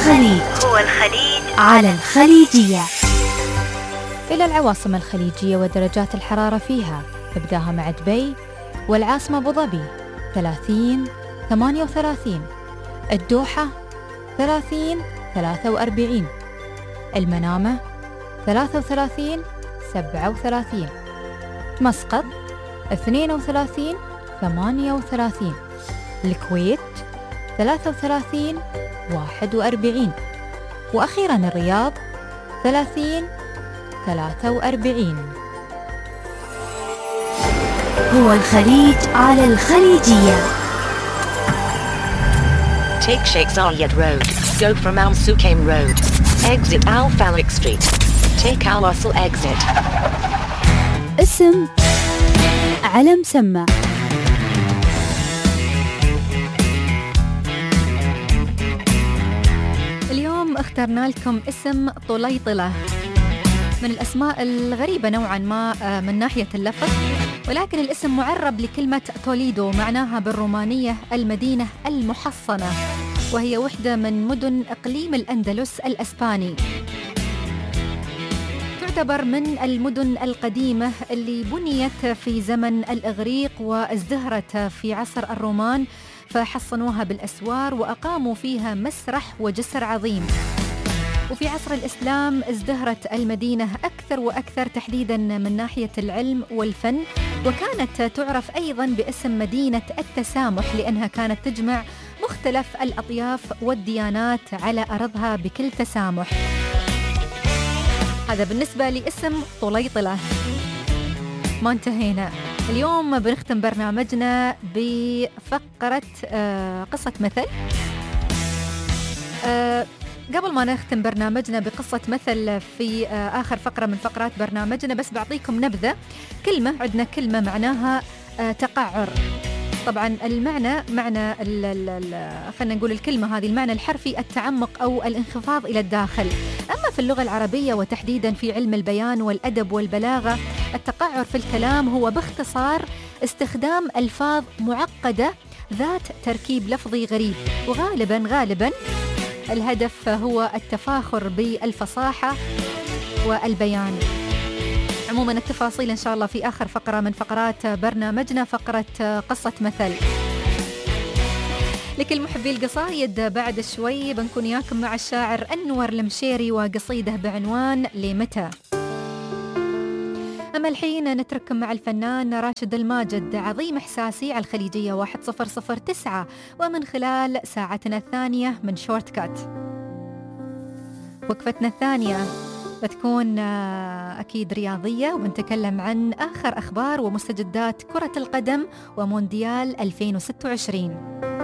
الخليج. على الخليجية. إلى العواصم الخليجية ودرجات الحرارة فيها، ابداها مع دبي والعاصمة أبو ظبي 30 38، الدوحة 30 43، المنامة 33 37، مسقط 32 38، الكويت 33 41، وأخيرا الرياض 30 43. هو الخليج على الخليجية. Take Sheikh Zayed Road. Go from Al Sukaim Road. Exit Al Falak Street. Take Al Wasl exit. اسم على مسمى. اليوم اخترنا لكم اسم طليطلة، من الأسماء الغريبة نوعا ما من ناحية اللفظ، ولكن الاسم معرب لكلمة توليدو، معناها بالرومانية المدينة المحصنة، وهي وحدة من مدن إقليم الأندلس الأسباني. تعتبر من المدن القديمة اللي بنيت في زمن الإغريق وازدهرت في عصر الرومان، فحصنوها بالأسوار وأقاموا فيها مسرح وجسر عظيم. وفي عصر الإسلام ازدهرت المدينة أكثر وأكثر، تحديداً من ناحية العلم والفن، وكانت تعرف أيضاً باسم مدينة التسامح، لأنها كانت تجمع مختلف الأطياف والديانات على أرضها بكل تسامح. هذا بالنسبة لاسم طليطلة. ما انتهينا، اليوم بنختم برنامجنا بفقرة قصة مثل. قبل ما نختم برنامجنا بقصة مثل في آخر فقرة من فقرات برنامجنا، بس بعطيكم نبذة. عندنا كلمة معناها تقعر. طبعا المعنى خلينا نقول الكلمة هذه المعنى الحرفي التعمق أو الانخفاض إلى الداخل. أما في اللغة العربية وتحديدا في علم البيان والأدب والبلاغة، التقعر في الكلام هو باختصار استخدام ألفاظ معقدة ذات تركيب لفظي غريب، وغالبا الهدف هو التفاخر بالفصاحة والبيان. عموما التفاصيل إن شاء الله في آخر فقرة من فقرات برنامجنا، فقرة قصة مثل. لكل محبي القصايد بعد شوي بنكون ياكم مع الشاعر أنور المشيري وقصيده بعنوان لمتى. أما الحين نترككم مع الفنان راشد الماجد، عظيم إحساسي، على الخليجية 1009، ومن خلال ساعتنا الثانية من شورت كات. وقفتنا الثانية بتكون أكيد رياضية، وبنتكلم عن آخر أخبار ومستجدات كرة القدم ومونديال 2026.